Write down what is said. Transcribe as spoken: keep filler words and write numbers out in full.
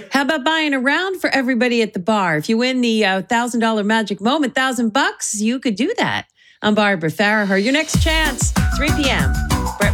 How about buying a round for everybody at the bar? If you win the uh, one thousand dollars magic moment, one thousand bucks, you could do that. I'm Barbara Farraher. Your next chance, three p.m.